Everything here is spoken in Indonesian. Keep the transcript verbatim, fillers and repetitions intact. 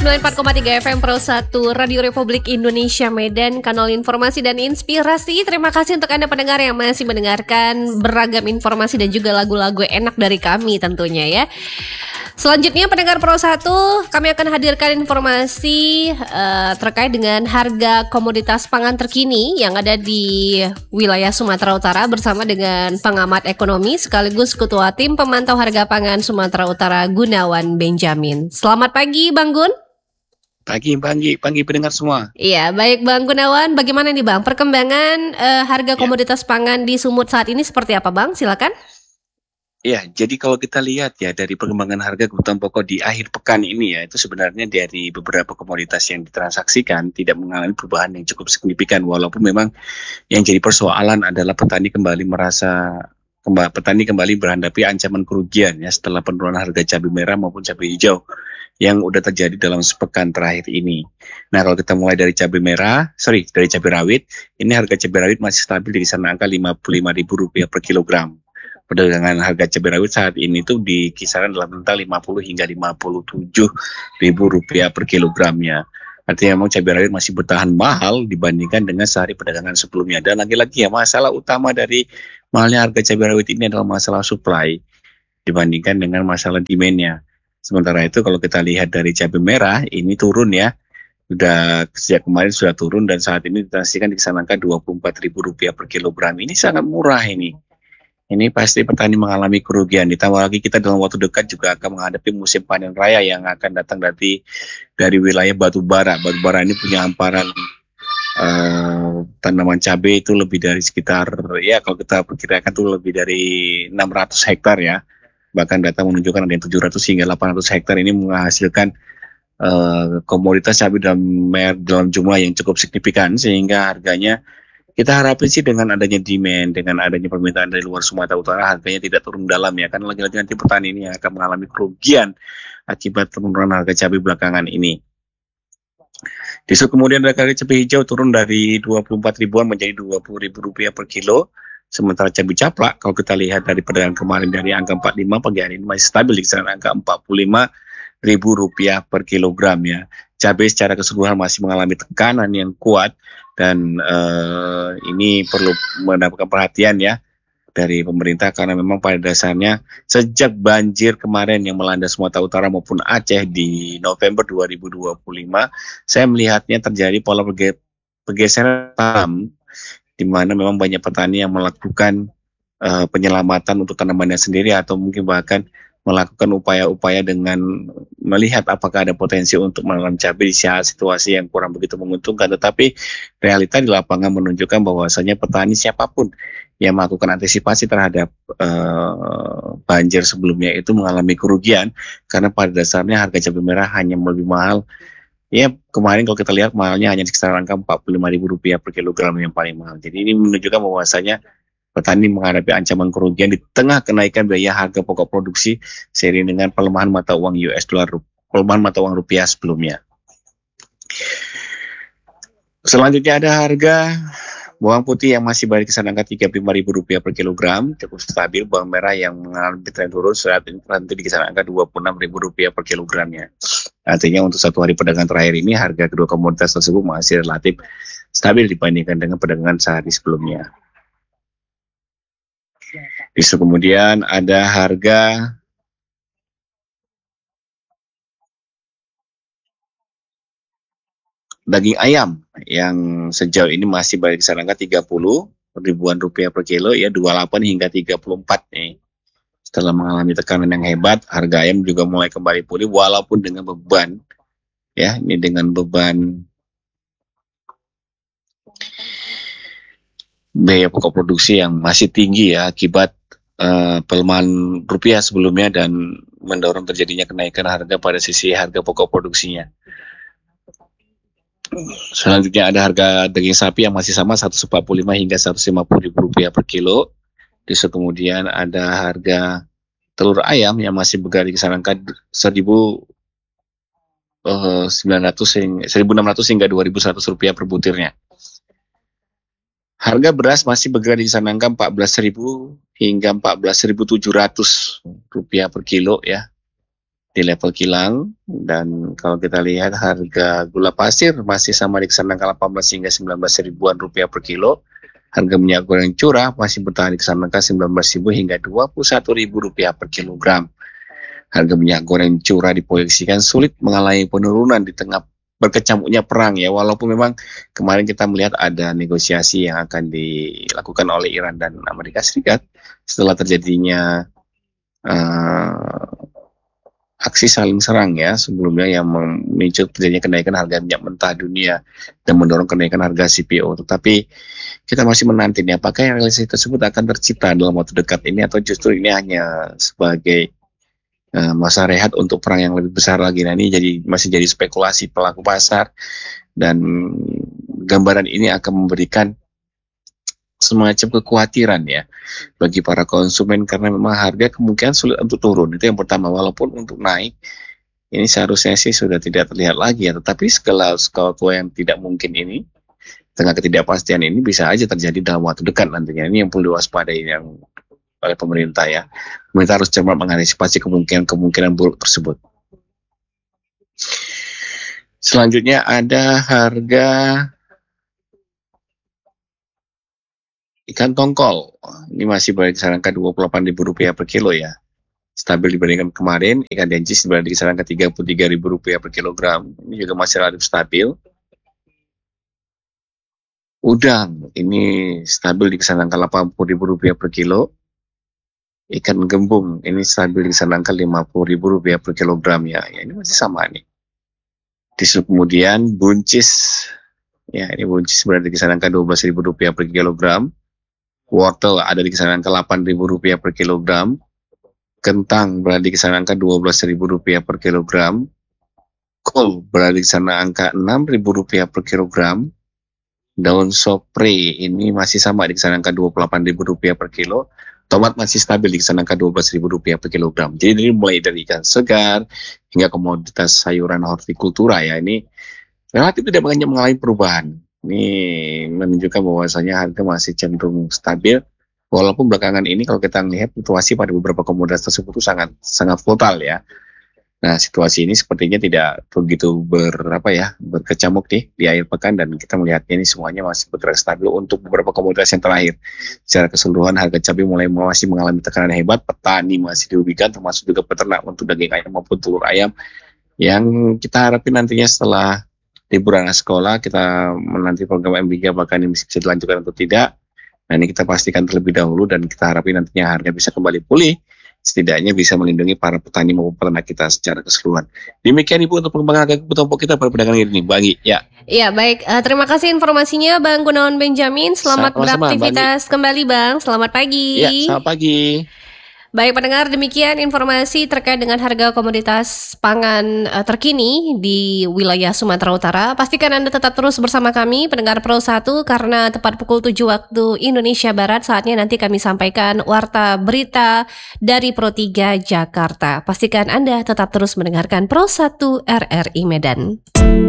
sembilan puluh empat koma tiga F M Pro satu Radio Republik Indonesia Medan, kanal informasi dan inspirasi. Terima kasih untuk Anda pendengar yang masih mendengarkan beragam informasi dan juga lagu-lagu enak dari kami tentunya ya. Selanjutnya pendengar Pro satu, kami akan hadirkan informasi uh, terkait dengan harga komoditas pangan terkini yang ada di wilayah Sumatera Utara bersama dengan pengamat ekonomi sekaligus Ketua Tim Pemantau Harga Pangan Sumatera Utara Gunawan Benjamin. Selamat pagi Bang Gun. Pagi, pagi, pagi pendengar semua. Iya, baik Bang Gunawan, bagaimana nih Bang perkembangan uh, harga ya. komoditas pangan di Sumut saat ini seperti apa Bang? Silakan. Ya, jadi kalau kita lihat ya dari perkembangan harga kebutuhan pokok di akhir pekan ini ya, itu sebenarnya dari beberapa komoditas yang ditransaksikan tidak mengalami perubahan yang cukup signifikan, walaupun memang yang jadi persoalan adalah petani kembali merasa kembali, petani kembali berhadapi ancaman kerugian ya setelah penurunan harga cabai merah maupun cabai hijau yang udah terjadi dalam sepekan terakhir ini. Nah, kalau kita mulai dari cabai merah, sorry, dari cabai rawit, ini harga cabai rawit masih stabil di kisaran angka lima puluh lima ribu rupiah per kilogram. Perdagangan harga cabai rawit saat ini tuh di kisaran dalam rentang lima puluh hingga lima puluh tujuh ribu rupiah per kilogramnya. Artinya memang cabai rawit masih bertahan mahal dibandingkan dengan sehari perdagangan sebelumnya. Dan lagi-lagi ya masalah utama dari mahalnya harga cabai rawit ini adalah masalah supply dibandingkan dengan masalah demand-nya. Sementara itu kalau kita lihat dari cabai merah ini turun ya. Sudah sejak kemarin sudah turun dan saat ini ditransaksikan di kisaran angka dua puluh empat ribu rupiah per kilogram. Ini sangat murah ini. Ini pasti petani mengalami kerugian. Ditambah lagi kita dalam waktu dekat juga akan menghadapi musim panen raya yang akan datang dari dari wilayah batubara. Batubara ini punya hamparan uh, tanaman cabai itu lebih dari sekitar ya kalau kita perkirakan itu lebih dari enam ratus hektar ya. Bahkan data menunjukkan ada yang tujuh ratus hingga delapan ratus hektar ini menghasilkan uh, komoditas cabai dalam dalam jumlah yang cukup signifikan sehingga harganya kita harapin sih dengan adanya demand, dengan adanya permintaan dari luar Sumatera Utara, harganya tidak turun dalam ya. Karena lagi-lagi nanti petani ini akan mengalami kerugian akibat penurunan harga cabai belakangan ini. Justru kemudian harga cabai hijau turun dari dua puluh empat ribuan menjadi dua puluh ribu rupiah per kilo. Sementara cabai caplak, kalau kita lihat dari perdagangan kemarin dari angka empat puluh lima, pagi hari ini masih stabil di kisaran angka empat puluh lima ribu rupiah per kilogram ya. Cabai secara keseluruhan masih mengalami tekanan yang kuat. Dan uh, ini perlu mendapatkan perhatian ya dari pemerintah karena memang pada dasarnya sejak banjir kemarin yang melanda Sumatera Utara maupun Aceh di November dua ribu dua puluh lima, saya melihatnya terjadi pola pergeseran tanam di mana memang banyak petani yang melakukan uh, penyelamatan untuk tanamannya sendiri atau mungkin bahkan melakukan upaya-upaya dengan melihat apakah ada potensi untuk menanam cabai di saat situasi yang kurang begitu menguntungkan. Tetapi realita di lapangan menunjukkan bahwasanya petani siapapun yang melakukan antisipasi terhadap uh, banjir sebelumnya itu mengalami kerugian karena pada dasarnya harga cabai merah hanya lebih mahal. Ya kemarin kalau kita lihat mahalnya hanya di sekitar angka empat puluh lima ribu rupiah per kilogram yang paling mahal. Jadi ini menunjukkan bahwasanya petani menghadapi ancaman kerugian di tengah kenaikan biaya harga pokok produksi seiring dengan pelemahan mata uang U S dollar, pelemahan mata uang rupiah sebelumnya. Selanjutnya ada harga bawang putih yang masih berada di kisaran angka tiga puluh lima ribu rupiah per kilogram, cukup stabil. Bawang merah yang mengalami tren turun saat ini berhenti di kisaran angka dua puluh enam ribu rupiah per kilogramnya. Artinya untuk satu hari perdagangan terakhir ini harga kedua komoditas tersebut masih relatif stabil dibandingkan dengan perdagangan sehari sebelumnya. Bisa kemudian ada harga daging ayam yang sejauh ini masih berada di kisaran angka tiga puluh ribuan rupiah per kilo ya, dua puluh delapan hingga tiga puluh empat nih. Setelah mengalami tekanan yang hebat, harga ayam juga mulai kembali pulih walaupun dengan beban ya, ini dengan beban biaya pokok produksi yang masih tinggi ya akibat uh, pelemahan rupiah sebelumnya dan mendorong terjadinya kenaikan harga pada sisi harga pokok produksinya. Selanjutnya ada harga daging sapi yang masih sama seratus empat puluh lima hingga seratus lima puluh ribu rupiah per kilo. Justru kemudian ada harga telur ayam yang masih berada di kisaran angka seribu enam ratus hingga dua ribu seratus rupiah per butirnya. Harga beras masih bergerak di kisaran angka empat belas ribu hingga empat belas ribu tujuh ratus rupiah per kilo ya. di level kilang. Dan kalau kita lihat harga gula pasir masih sama di kisaran angka delapan belas hingga sembilan belas ribuan rupiah per kilo. Harga minyak goreng curah masih bertahan di kisaran angka sembilan belas ribu hingga dua puluh satu ribu rupiah per kilogram. Harga minyak goreng curah diproyeksikan sulit mengalami penurunan di tengah berkecamuknya perang ya, walaupun memang kemarin kita melihat ada negosiasi yang akan dilakukan oleh Iran dan Amerika Serikat setelah terjadinya uh, aksi saling serang ya sebelumnya yang memicu terjadinya kenaikan harga minyak mentah dunia dan mendorong kenaikan harga C P O. Tetapi kita masih menanti nih, apakah realisasi tersebut akan tercipta dalam waktu dekat ini atau justru ini hanya sebagai uh, masa rehat untuk perang yang lebih besar lagi. Nah ini jadi masih jadi spekulasi pelaku pasar, dan gambaran ini akan memberikan semacam kekhawatiran ya bagi para konsumen, karena memang harga kemungkinan sulit untuk turun. Itu yang pertama, walaupun untuk naik ini seharusnya sih sudah tidak terlihat lagi ya, tetapi segala sesuatu yang tidak mungkin ini, tengah ketidakpastian ini bisa aja terjadi dalam waktu dekat nantinya. Ini yang perlu diwaspadai yang oleh pemerintah ya. Pemerintah harus cermat mengantisipasi kemungkinan-kemungkinan buruk tersebut. Selanjutnya ada harga ikan tongkol. Ini masih berada di kisaran angka dua puluh delapan ribu rupiah per kilo ya. Stabil dibandingkan kemarin. Ikan dencis berada di kisaran angka tiga puluh tiga ribu rupiah per kilogram. Ini juga masih relatif stabil. Udang ini stabil di kisaran angka delapan puluh ribu rupiah per kilo. Ikan gembung ini stabil di kisaran angka lima puluh ribu rupiah per kilogram ya. Ya ini masih sama nih. Di kemudian buncis. Ya ini buncis berada di kisaran angka dua belas ribu rupiah per kilogram. Wortel ada di kisaran angka delapan ribu rupiah per kilogram. Kentang berada di kisaran angka dua belas ribu rupiah per kilogram. Kol berada di kisaran angka enam ribu rupiah per kilogram. Daun sopre ini masih sama di kisaran angka dua puluh delapan ribu rupiah per kilo. Tomat masih stabil di kisaran angka dua belas ribu rupiah per kilogram. Jadi ini mulai dari ikan segar hingga komoditas sayuran hortikultura ya, ini relatif tidak banyak mengalami perubahan. Ini menunjukkan bahwasanya harga masih cenderung stabil, walaupun belakangan ini kalau kita melihat situasi pada beberapa komoditas tersebut itu sangat sangat volatile ya. Nah situasi ini sepertinya tidak begitu ber apa ya berkecamuk nih di akhir pekan, dan kita melihatnya ini semuanya masih bergerak stabil untuk beberapa komoditas yang terakhir. Secara keseluruhan harga cabai mulai masih mengalami tekanan hebat, petani masih dirugikan, termasuk juga peternak untuk daging ayam maupun telur ayam, yang kita harapin nantinya setelah liburan sekolah kita menanti program M B G apakah ini bisa dilanjutkan atau tidak. Nah ini kita pastikan terlebih dahulu, dan kita harapin nantinya harga bisa kembali pulih, setidaknya bisa melindungi para petani maupun peternak kita secara keseluruhan. Demikian Ibu untuk pengembangan harga kebutuhan pokok kita pada perdagangan ini, Bang Anggi. Ya. Iya baik, uh, terima kasih informasinya Bang Gunawan Benjamin. Selamat Sama-sama, beraktivitas kembali Bang. Selamat pagi. Ya, selamat pagi. Baik pendengar, demikian informasi terkait dengan harga komoditas pangan uh, terkini di wilayah Sumatera Utara. Pastikan Anda tetap terus bersama kami, pendengar Pro satu, karena tepat pukul tujuh waktu Indonesia Barat, saatnya nanti kami sampaikan warta berita dari Pro tiga Jakarta. Pastikan Anda tetap terus mendengarkan Pro satu R R I Medan.